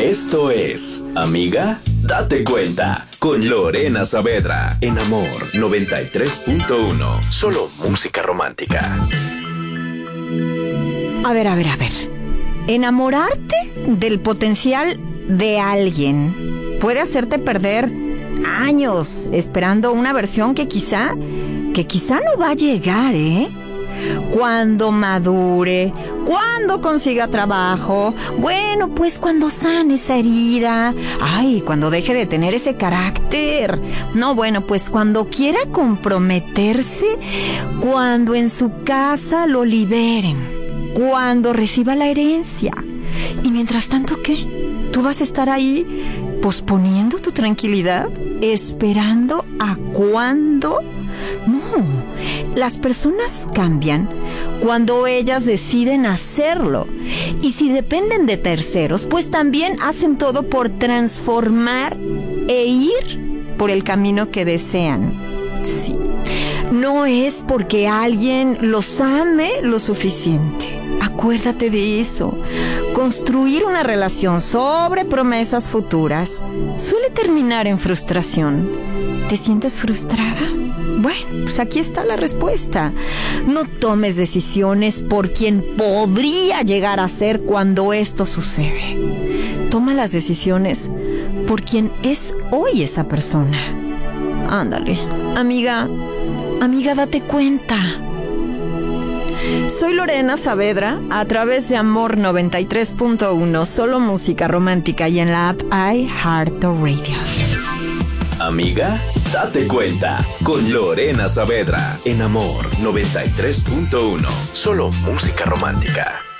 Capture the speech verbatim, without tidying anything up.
Esto es Amiga, date cuenta, con Lorena Saavedra, en Amor noventa y tres punto uno. Solo música romántica. A ver, a ver, a ver. Enamorarte del potencial de alguien puede hacerte perder años esperando una versión que quizá, que quizá no va a llegar, ¿eh? Cuando madure, cuando consiga trabajo, bueno, pues cuando sane esa herida, ay, cuando deje de tener ese carácter, no, bueno, pues cuando quiera comprometerse, cuando en su casa lo liberen, cuando reciba la herencia. Y mientras tanto, ¿qué? ¿Tú vas a estar ahí posponiendo tu tranquilidad? ¿Esperando a cuándo? No, las personas cambian cuando ellas deciden hacerlo. Y si dependen de terceros, pues también hacen todo por transformar e ir por el camino que desean. Sí, no es porque alguien los ame lo suficiente. Acuérdate de eso. Construir una relación sobre promesas futuras suele terminar en frustración. ¿Te sientes frustrada? Bueno, pues aquí está la respuesta. No tomes decisiones por quien podría llegar a ser cuando esto sucede. Toma las decisiones por quien es hoy esa persona. Ándale, amiga, amiga, date cuenta. Soy Lorena Saavedra, a través de Amor noventa y tres punto uno, solo música romántica, y en la app iHeartRadio. Amiga, date cuenta, con Lorena Saavedra, en Amor noventa y tres punto uno, solo música romántica.